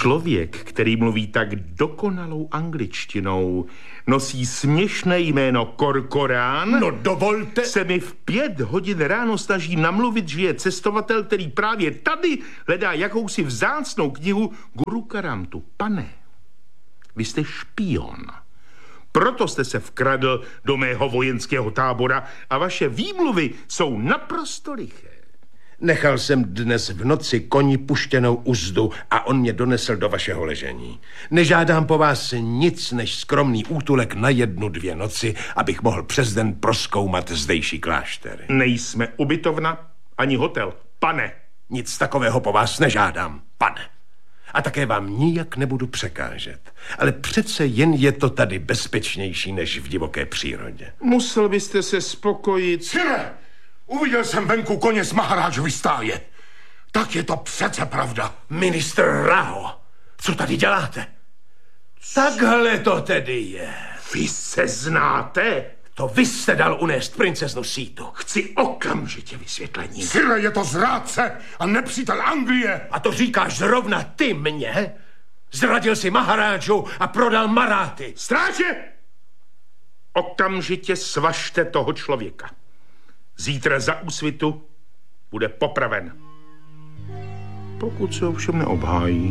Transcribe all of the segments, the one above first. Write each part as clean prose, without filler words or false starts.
Člověk, který mluví tak dokonalou angličtinou, nosí směšné jméno Korkorán. No dovolte. Se mi v 5 hodin ráno snaží namluvit, že je cestovatel, který právě tady hledá jakousi vzácnou knihu Guru Karamtu. Pane, vy jste špion. Proto jste se vkradl do mého vojenského tábora a vaše výmluvy jsou naprosto liché. Nechal jsem dnes v noci koni puštěnou uzdu a on mě donesl do vašeho ležení. Nežádám po vás nic než skromný útulek na 1-2 noci, abych mohl přes den prozkoumat zdejší kláštery. Nejsme ubytovna ani hotel, pane. Nic takového po vás nežádám, pane. A také vám nijak nebudu překážet. Ale přece jen je to tady bezpečnější než v divoké přírodě. Musel byste se spokojit. Sire, uviděl jsem venku koně z Maharážovy stáje. Tak je to přece pravda. Ministr Rao, co tady děláte? Takhle to tedy je. Vy se znáte? To vy jste dal unést princeznu Sítu. Chci okamžitě vysvětlení. Sire, je to zrádce a nepřítel Anglie. A to říkáš zrovna ty mně? Zradil si Maharážu a prodal Maráty. Stráže! Okamžitě svažte toho člověka. Zítra za úsvitu bude popraven. Pokud se ovšem neobhájí.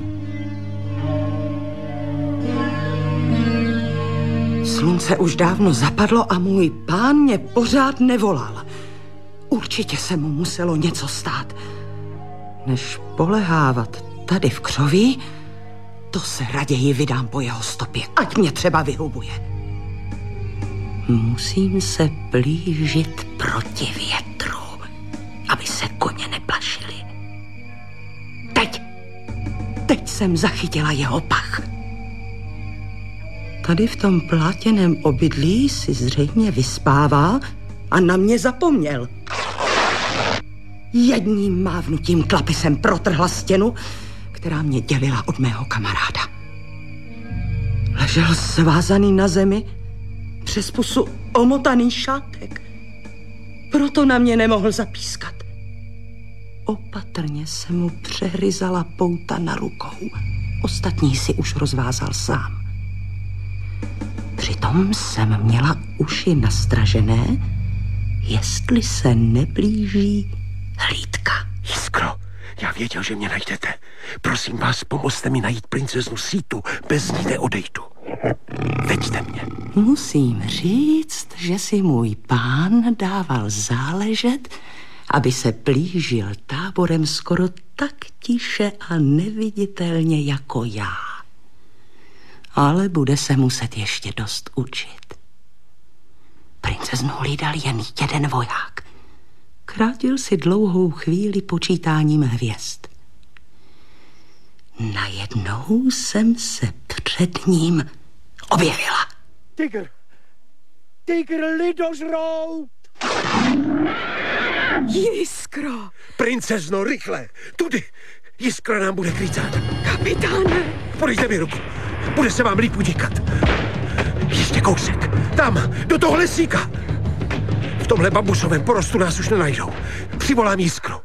Slunce už dávno zapadlo a můj pán mě pořád nevolal. Určitě se mu muselo něco stát. Než polehávat tady v křoví, to se raději vydám po jeho stopě, ať mě třeba vyhubuje. Musím se blížit proti větru, aby se koně neplašili. Teď jsem zachytila jeho pach. Tady v tom plátěném obydlí si zřejmě vyspává a na mě zapomněl. Jedním mávnutím tlapy jsem protrhla stěnu, která mě dělila od mého kamaráda. Ležel svázaný na zemi, přes pusu omotaný šátek. Proto na mě nemohl zapískat. Opatrně jsem mu přehryzala pouta na rukou. Ostatní si už rozvázal sám. Přitom jsem měla uši nastražené, jestli se neblíží hlídka. Jiskro, já věděl, že mě najdete. Prosím vás, pomozte mi najít princeznu Sítu. Bez ní neodejdu. Veďte mě. Musím říct, že si můj pán dával záležet, aby se plížil táborem skoro tak tiše a neviditelně jako já. Ale bude se muset ještě dost učit. Princeznu hlídal jen jeden voják. Krátil si dlouhou chvíli počítáním hvězd. Najednou jsem se před ním objevila. Tygr lidožrout! Jiskro! Princezno, rychle! Tudy! Jiskra nám bude krycát. Kapitáne! Podejte mi ruku. Bude se vám líp utíkat. Ještě kousek. Tam, do toho lesíka. V tomhle bambusovém porostu nás už nenajdou. Přivolám Jiskru.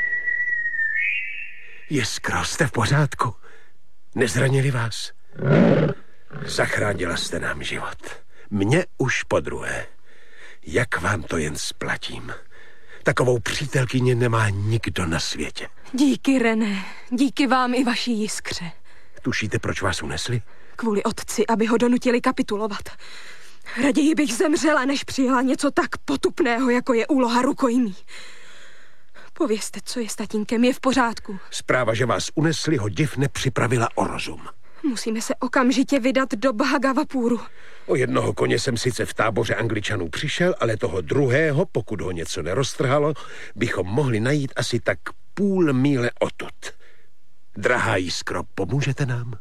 Jiskro, jste v pořádku? Nezranili vás? Zachránila jste nám život. Mně už podruhé. Jak vám to jen splatím. Takovou přítelkyni nemá nikdo na světě. Díky, René. Díky vám i vaší Jiskře. Tušíte, proč vás unesli? Kvůli otci, aby ho donutili kapitulovat. Raději bych zemřela, než přijela něco tak potupného, jako je úloha rukojmí. Povězte, co je s tatínkem, je v pořádku. Zpráva, že vás unesli, ho div nepřipravila o rozum. Musíme se okamžitě vydat do Bhagavapuru. O jednoho koně jsem sice v táboře Angličanů přišel, ale toho druhého, pokud ho něco neroztrhalo, bychom mohli najít asi tak 0,5 míle odtud. Drahá Jiskro, pomůžete nám?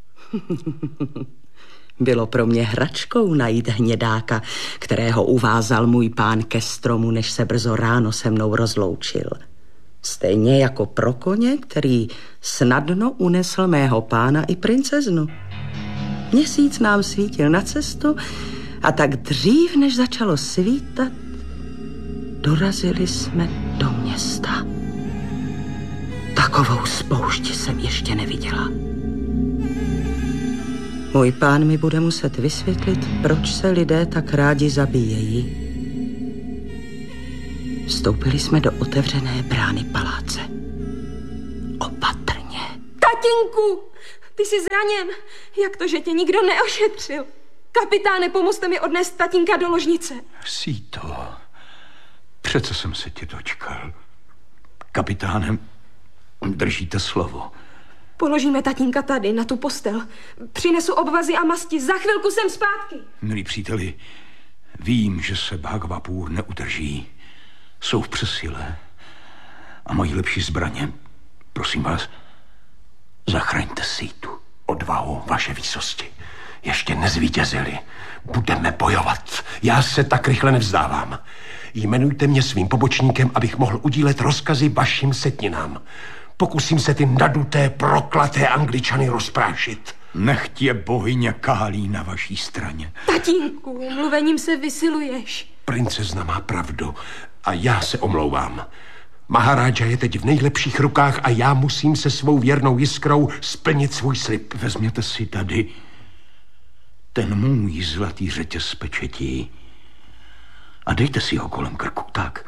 Bylo pro mě hračkou najít hnědáka, kterého uvázal můj pán ke stromu, než se brzo ráno se mnou rozloučil. Stejně jako pro koně, který snadno unesl mého pána i princeznu. Měsíc nám svítil na cestu a tak dřív, než začalo svítat, dorazili jsme do města. Takovou spoušť jsem ještě neviděla. Můj pán mi bude muset vysvětlit, proč se lidé tak rádi zabíjejí. Vstoupili jsme do otevřené brány paláce. Opatrně. Tatínku, ty jsi zraněn. Jak to, že tě nikdo neošetřil? Kapitáne, pomozte mi odnést tatínka do ložnice. Sýto, přece jsem se tě dočkal. Kapitánem, držíte slovo. Položíme tatínka tady, na tu postel. Přinesu obvazy a masti. Za chvilku jsem zpátky. Milí příteli, vím, že se Bhagavapur neudrží. Jsou v přesile a mají lepší zbraně. Prosím vás, zachraňte Sýtu. Odvahu, vaše výsosti. Ještě nezvítězili. Budeme bojovat. Já se tak rychle nevzdávám. Jmenujte mě svým pobočníkem, abych mohl udílet rozkazy vašim setninám. Pokusím se ty naduté, proklaté Angličany rozprášit. Nechť je bohyně Kálí na vaší straně. Tatínku, mluvením se vysiluješ. Princezna má pravdu a já se omlouvám. Maharaja je teď v nejlepších rukách a já musím se svou věrnou jiskrou splnit svůj slib. Vezměte si tady ten můj zlatý řetěz z pečetí a dejte si ho kolem krku. Tak.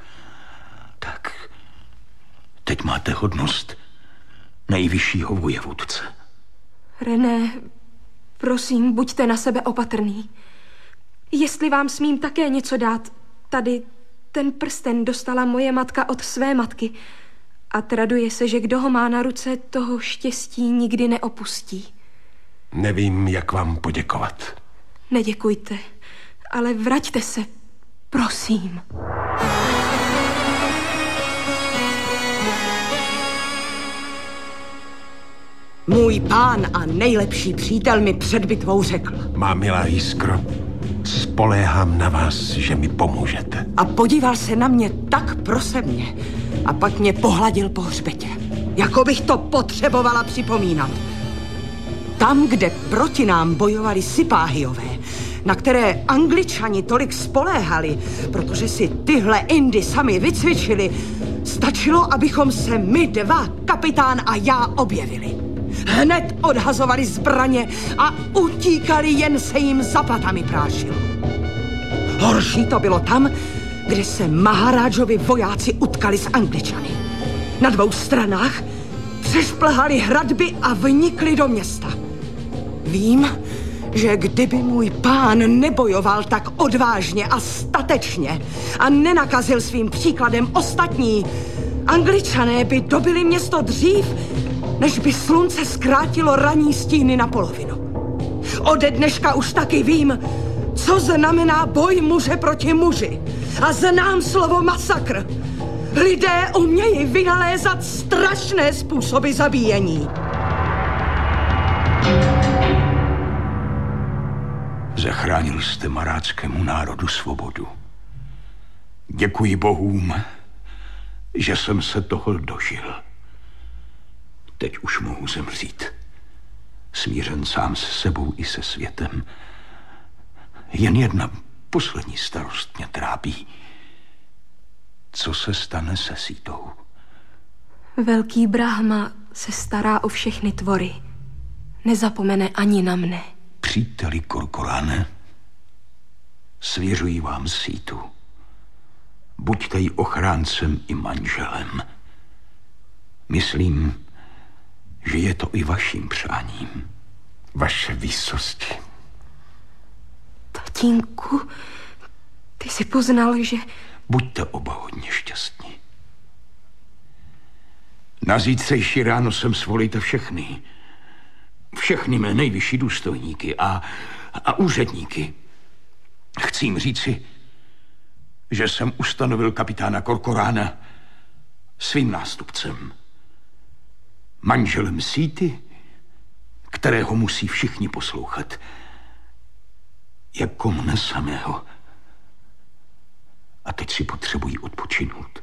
Teď máte hodnost nejvyššího vojevůdce. René, prosím, buďte na sebe opatrný. Jestli vám smím také něco dát, tady ten prsten dostala moje matka od své matky a traduje se, že kdo ho má na ruce, toho štěstí nikdy neopustí. Nevím, jak vám poděkovat. Neděkujte, ale vraťte se, prosím. Můj pán a nejlepší přítel mi před bitvou řekl. Má milá jiskro, spoléhám na vás, že mi pomůžete. A podíval se na mě tak prosebně a pak mě pohladil po hřbetě. Jako bych to potřebovala připomínat. Tam, kde proti nám bojovali Sipáhiové, na které Angličani tolik spoléhali, protože si tyhle Indy sami vycvičili, stačilo, abychom se my dva, kapitán a já, objevili. Hned odhazovali zbraně a utíkali, jen se jim za patami prášilo. Horší to bylo tam, kde se Maharážovi vojáci utkali s Angličany. Na dvou stranách přešplhali hradby a vnikli do města. Vím, že kdyby můj pán nebojoval tak odvážně a statečně a nenakazil svým příkladem ostatní, Angličané by dobili město dřív, než by slunce zkrátilo ranní stíny na polovinu. Ode dneška už taky vím, co znamená boj muže proti muži. A znám slovo masakr. Lidé umějí vynalézat strašné způsoby zabíjení. Zachránil jste maráckému národu svobodu. Děkuji bohům, že jsem se toho dožil. Teď už mohu zemřít. Smířen sám se sebou i se světem. Jen jedna poslední starost mě trápí. Co se stane se Sýtou? Velký Brahma se stará o všechny tvory. Nezapomene ani na mne. Příteli Korkoráne, svěřuji vám Sýtu. Buďte jí ochráncem i manželem. Myslím, že je to i vaším přáním. Vaše výsosti. Tatínku, ty jsi poznal, že... Buďte oba hodně šťastní. Na zítřejší ráno sem svolejte všechny. Všechny mé nejvyšší důstojníky a úředníky. Chci jim říci, že jsem ustanovil kapitána Korkorána svým nástupcem. Manželem Sýty, kterého musí všichni poslouchat, jako mne samého. A teď si potřebují odpočinout.